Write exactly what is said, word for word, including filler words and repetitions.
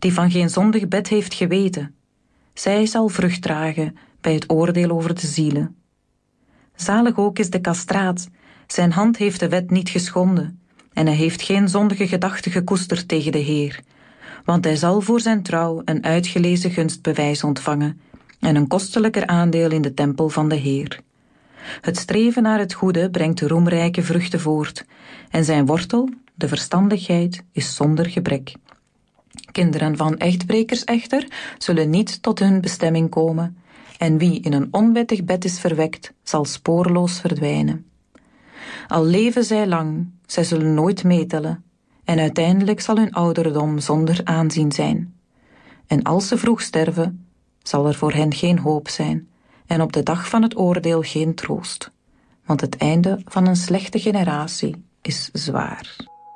die van geen zondig bed heeft geweten. Zij zal vrucht dragen bij het oordeel over de zielen. Zalig ook is de kastraat, zijn hand heeft de wet niet geschonden, en hij heeft geen zondige gedachte gekoesterd tegen de Heer, want hij zal voor zijn trouw een uitgelezen gunstbewijs ontvangen en een kostelijker aandeel in de tempel van de Heer. Het streven naar het goede brengt roemrijke vruchten voort, en zijn wortel, de verstandigheid, is zonder gebrek. Kinderen van echtbrekers echter zullen niet tot hun bestemming komen, en wie in een onwettig bed is verwekt, zal spoorloos verdwijnen. Al leven zij lang, zij zullen nooit meetellen, en uiteindelijk zal hun ouderdom zonder aanzien zijn. En als ze vroeg sterven, zal er voor hen geen hoop zijn, en op de dag van het oordeel geen troost, want het einde van een slechte generatie is zwaar.